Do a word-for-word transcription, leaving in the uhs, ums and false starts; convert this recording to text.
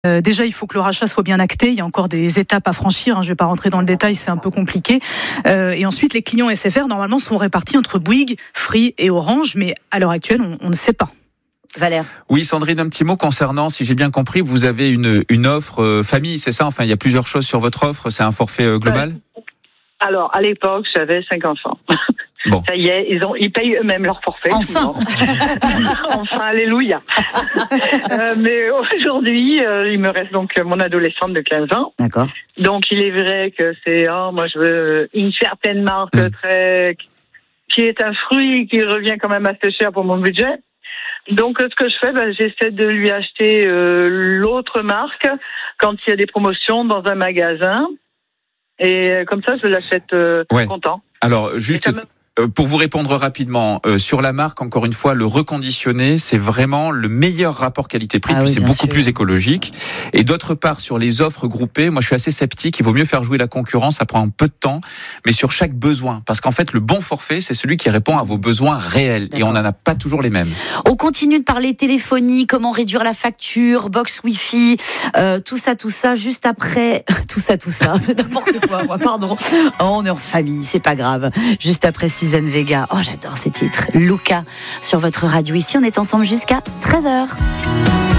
Euh, déjà, il faut que le rachat soit bien acté. Il y a encore des étapes à franchir. Hein. Je ne vais pas rentrer dans le détail, c'est un peu compliqué. Euh, et ensuite, les clients S F R, normalement, sont répartis entre Bouygues, Free et Orange. Mais à l'heure actuelle, on, on ne sait pas. Valère. Oui, Sandrine, un petit mot concernant, si j'ai bien compris, vous avez une, une offre euh, famille, c'est ça? Enfin, il y a plusieurs choses sur votre offre. C'est un forfait euh, global? Alors, à l'époque, j'avais cinq enfants. Bon. Ça y est, ils ont, ils payent eux-mêmes leur forfait. Enfin. Enfin, alléluia. euh, mais aujourd'hui, euh, il me reste donc mon adolescente de quinze ans. D'accord. Donc, il est vrai que c'est, oh, moi, je veux une certaine marque mmh. très, qui est un fruit qui revient quand même assez cher pour mon budget. Donc, ce que je fais, ben, j'essaie de lui acheter euh, l'autre marque quand il y a des promotions dans un magasin. Et comme ça, je l'achète euh, ouais. content. Alors, juste... Pour vous répondre rapidement, euh, sur la marque, encore une fois, le reconditionné, c'est vraiment le meilleur rapport qualité-prix, ah puis oui, c'est beaucoup sûr. plus écologique. Et d'autre part, sur les offres groupées, moi je suis assez sceptique, il vaut mieux faire jouer la concurrence, ça prend un peu de temps, mais sur chaque besoin. Parce qu'en fait, le bon forfait, c'est celui qui répond à vos besoins réels. D'accord. Et on n'en a pas toujours les mêmes. On continue de parler téléphonie, comment réduire la facture, box Wi-Fi, euh, tout ça, tout ça, juste après... tout ça, tout ça, n'importe quoi, moi, pardon. Oh, on est en famille, c'est pas grave. Juste après Suzanne Vega. Oh, j'adore ces titres. Luca sur votre radio. Ici, on est ensemble jusqu'à treize heures.